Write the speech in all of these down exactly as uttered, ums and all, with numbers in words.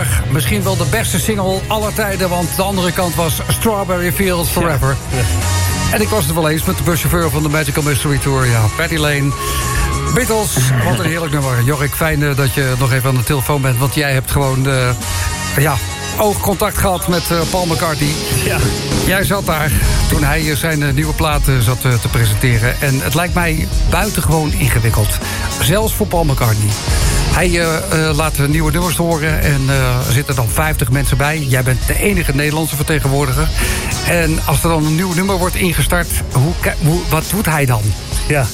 nummer. Misschien wel de beste single aller tijden, want de andere kant was Strawberry Fields Forever. Ja. Ja. En ik was het wel eens met de buschauffeur van de Magical Mystery Tour. Ja, Paddy Lane. Beatles, wat een heerlijk nummer. Jorik, fijn uh, dat je nog even aan de telefoon bent, want jij hebt gewoon uh, ja, oogcontact gehad met uh, Paul McCartney. Ja. Jij zat daar toen hij uh, zijn uh, nieuwe plaat uh, zat uh, te presenteren. En het lijkt mij buitengewoon ingewikkeld. Zelfs voor Paul McCartney. Hij uh, uh, laat uh, nieuwe nummers horen en uh, er zitten dan vijftig mensen bij. Jij bent de enige Nederlandse vertegenwoordiger. En als er dan een nieuw nummer wordt ingestart, hoe, hoe, wat doet hij dan? Ja.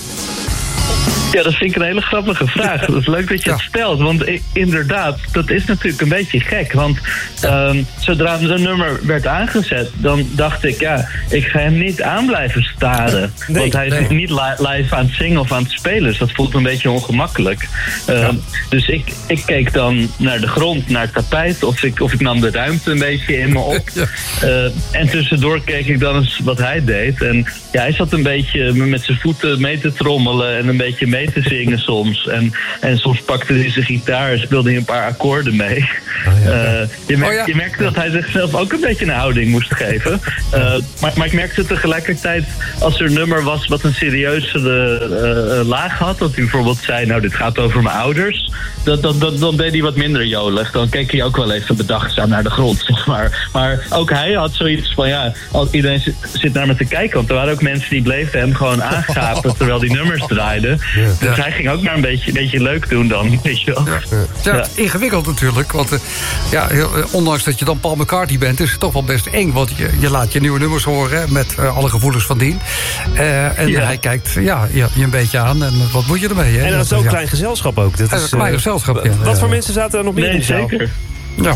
Ja, dat vind ik een hele grappige vraag. Dat is leuk dat je het stelt. Want ik, inderdaad, dat is natuurlijk een beetje gek. Want um, zodra een nummer werd aangezet, dan dacht ik, ja, ik ga hem niet aan blijven staren. Nee, want hij is nee. niet li- live aan het zingen of aan het spelen. Dus dat voelt een beetje ongemakkelijk. Um, ja. Dus ik, ik keek dan naar de grond, naar het tapijt. Of ik, of ik nam de ruimte een beetje in me op. Ja. Uh, en tussendoor keek ik dan eens wat hij deed. En ja, hij zat een beetje met zijn voeten mee te trommelen en een beetje mee te zingen soms. En, en soms pakte hij zijn gitaar en speelde hij een paar akkoorden mee. Oh ja, ja. Uh, je, merk, oh ja. je merkte dat hij zichzelf ook een beetje een houding moest geven. Uh, maar, maar ik merkte tegelijkertijd, als er een nummer was wat een serieuzere uh, laag had, dat hij bijvoorbeeld zei, nou, dit gaat over mijn ouders, dat, dat, dat, dan deed hij wat minder jolig. Dan keek hij ook wel even bedachtzaam naar de grond, zeg maar. Maar ook hij had zoiets van, ja, iedereen zit, zit naar me te kijken, want er waren ook mensen die bleven hem gewoon aangapen terwijl die nummers draaiden. Ja. Dus ja. hij ging ook maar een beetje, een beetje leuk doen dan, weet je wel. Ja, ja. ja ingewikkeld natuurlijk, want uh, ja, heel, ondanks dat je dan Paul McCartney bent, is het toch wel best eng, want je, je laat je nieuwe nummers horen met uh, alle gevoelens van dien. Uh, en ja. hij kijkt ja, je, je een beetje aan en wat moet je ermee? Hè? En dat is zo'n ja. klein gezelschap ook. Dat is, een klein gezelschap, ja. Wat ja. voor mensen zaten er nog meer nee, in de zaal? Zeker. Ja.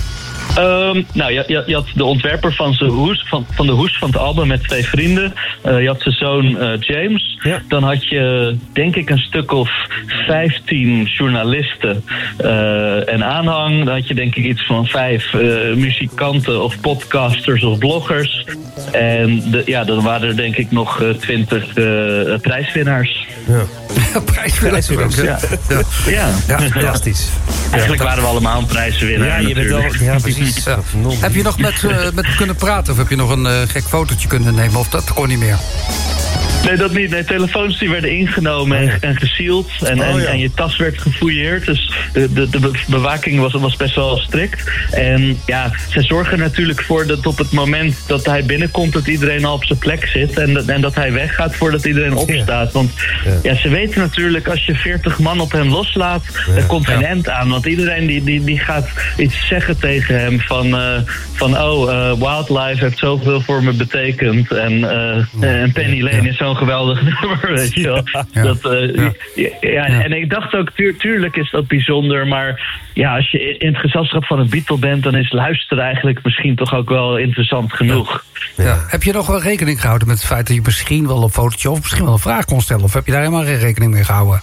Um, nou, je, je, je had de ontwerper van, zijn hoes, van, van de hoes van het album met twee vrienden. Uh, je had zijn zoon uh, James. Ja. Dan had je, denk ik, een stuk of vijftien journalisten uh, en aanhang. Dan had je, denk ik, iets van vijf uh, muzikanten of podcasters of bloggers. En de, ja, dan waren er, denk ik, nog uh, twintig uh, prijswinnaars. Ja. Ja, prijswinnaars. Ja. Ja. Ja. Ja, fantastisch. Eigenlijk ja. waren we allemaal een prijswinnaar. Ja, je bent wel, ja, precies. Ja. Heb je nog met, uh, met hem kunnen praten of heb je nog een uh, gek fotootje kunnen nemen of dat kon niet meer? Nee, dat niet. Nee, telefoons die werden ingenomen en, en gesealed. En, oh, en, ja. en je tas werd gefouilleerd. Dus de, de, de bewaking was, was best wel strikt. En ja, ze zorgen er natuurlijk voor dat op het moment dat hij binnenkomt, dat iedereen al op zijn plek zit. En, en dat hij weggaat voordat iedereen opstaat. Want ja. ja, ze weten natuurlijk, als je veertig man op hem loslaat, ja. er komt geen ja. end aan. Want iedereen die, die, die gaat iets zeggen tegen hem van, uh, van oh, uh, Wildlife heeft zoveel voor me betekend. En, uh, en Penny Lane ja. is zo'n geweldig nummer, weet je wel. Ja. Dat, uh, ja. Ja, ja, en ik dacht ook, tuur, tuurlijk is dat bijzonder, maar ja, als je in het gezelschap van een Beatle bent, dan is luisteren eigenlijk misschien toch ook wel interessant genoeg. Ja. Ja. Heb je nog wel rekening gehouden met het feit dat je misschien wel een fotootje of misschien wel een vraag kon stellen? Of heb je daar helemaal geen rekening mee gehouden?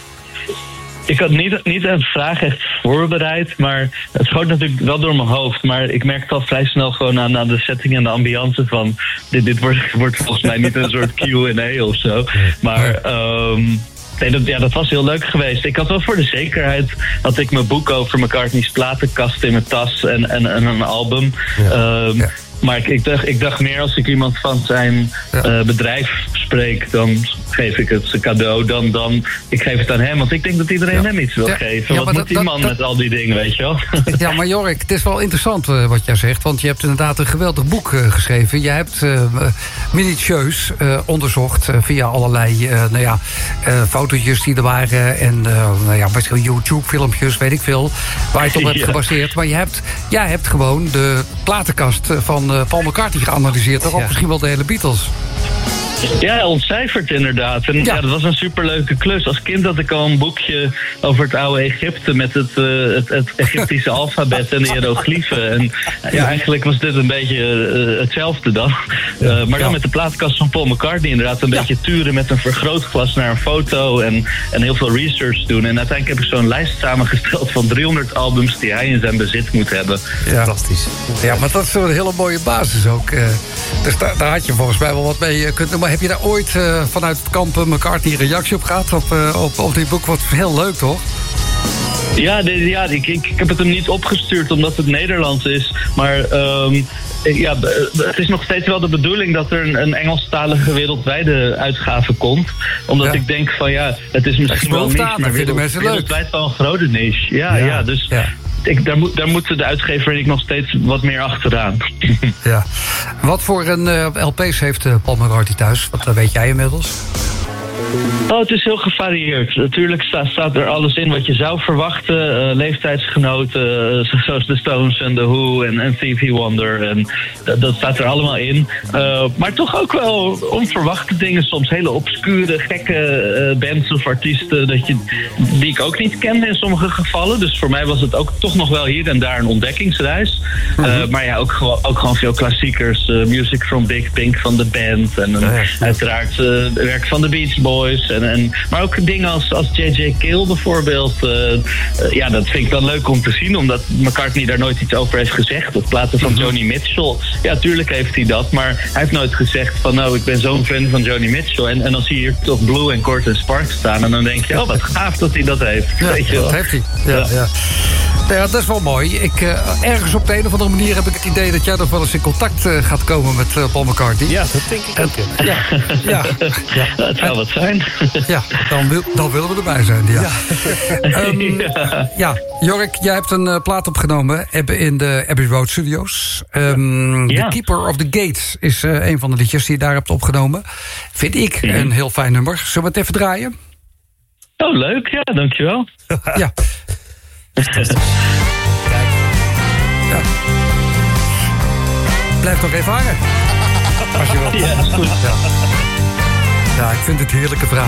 Ik had niet, niet een vraag echt voorbereid, maar het schoot natuurlijk wel door mijn hoofd. Maar ik merkte al vrij snel gewoon aan, aan de setting en de ambiance van dit, dit wordt, wordt volgens mij niet een soort Q en A of zo. Maar um, nee, dat, ja, dat was heel leuk geweest. Ik had wel voor de zekerheid, had ik mijn boek over McCartney's platenkast in mijn tas en, en, en een album. Ja. Um, ja. Maar ik, ik, dacht, ik dacht meer, als ik iemand van zijn ja. uh, bedrijf spreek, dan geef ik het cadeau. Dan, dan ik geef het aan hem, want ik denk dat iedereen ja. hem iets wil ja. geven. Ja, wat moet dat, die man dat, met al die dingen, weet je wel? Ja, maar Jorik, het is wel interessant uh, wat jij zegt. Want je hebt inderdaad een geweldig boek uh, geschreven. Je hebt uh, minutieus uh, onderzocht uh, via allerlei uh, nou ja, uh, fotootjes die er waren. En uh, nou ja, misschien YouTube-filmpjes, weet ik veel. Waar je het op ja. hebt gebaseerd. Maar je hebt, jij hebt gewoon de platenkast van Uh, Paul McCartney geanalyseerd, of ja. misschien wel de hele Beatles. Ja, ontcijferd inderdaad. En ja. ja, dat was een superleuke klus. Als kind had ik al een boekje over het oude Egypte met het, uh, het, het Egyptische alfabet en de hieroglyphen. En ja, eigenlijk was dit een beetje uh, hetzelfde dan. Uh, maar dan ja. met de plaatkast van Paul McCartney inderdaad een ja. beetje turen met een vergrootglas naar een foto en, en heel veel research doen. En uiteindelijk heb ik zo'n lijst samengesteld van driehonderd albums die hij in zijn bezit moet hebben. Ja. Fantastisch. Ja, maar dat is een hele mooie basis ook. Uh, dus daar, daar had je volgens mij wel wat mee kunnen doen. Maar heb je daar ooit uh, vanuit het kamp uh, McCartney reactie op gehad? Op, uh, op, op dit boek? Wat heel leuk, toch? Ja, de, ja ik, ik, ik heb het hem niet opgestuurd omdat het Nederlands is. Maar um, ja, het is nog steeds wel de bedoeling dat er een, een Engelstalige wereldwijde uitgave komt. Omdat ja. ik denk van ja, het is misschien wel niche, maar wereld, mensen wereldwijd wel een grote niche. Ja, ja. ja dus ja. Ik, daar, moet, daar moeten de uitgever en ik nog steeds wat meer achteraan. Ja. Wat voor een uh, L P's heeft uh, Paul McCartney thuis? Wat uh, weet jij inmiddels? Oh, het is heel gevarieerd. Natuurlijk staat, staat er alles in wat je zou verwachten. Uh, leeftijdsgenoten, uh, zoals de Stones en The Who en, en Stevie Wonder. En dat, dat staat er allemaal in. Uh, maar toch ook wel onverwachte dingen. Soms hele obscure, gekke uh, bands of artiesten dat je, die ik ook niet kende in sommige gevallen. Dus voor mij was het ook toch nog wel hier en daar een ontdekkingsreis. Uh, mm-hmm. Maar ja, ook, ook gewoon veel klassiekers. Uh, Music from Big Pink van de band. En uh, uiteraard uh, werk van de Beach Boys. En, en, maar ook dingen als, als J J Cale bijvoorbeeld. Uh, uh, ja, dat vind ik dan leuk om te zien. Omdat McCartney daar nooit iets over heeft gezegd. Of platen van Joni Mitchell. Ja, tuurlijk heeft hij dat. Maar hij heeft nooit gezegd van nou, ik ben zo'n fan van Joni Mitchell. En, en dan zie je hier toch Blue en Corten Sparks staan. En dan denk je, oh wat gaaf dat hij dat heeft. Ja, weet je wel. Dat heeft hij. Ja, ja. Ja. Ja, dat is wel mooi. Ik, uh, ergens op de een of andere manier heb ik het idee dat jij nog wel eens in contact uh, gaat komen met uh, Paul McCartney. Ja, dat denk ik ook. En, ja, ja, ja. Dat zou wat zijn. Ja, dan, wil, dan willen we erbij zijn. Ja. Ja. Um, ja. ja, Jorik, jij hebt een uh, plaat opgenomen in de Abbey Road Studios. Um, ja. The Keeper of the Gates is uh, een van de liedjes die je daar hebt opgenomen. Vind ik mm. een heel fijn nummer. Zullen we het even draaien? Oh, leuk. Ja, dankjewel. Ja. Kijk. Ja. Blijf nog even hangen. Als je wilt. Ja, is goed. Ja. Ja, ik vind het heerlijke verhaal.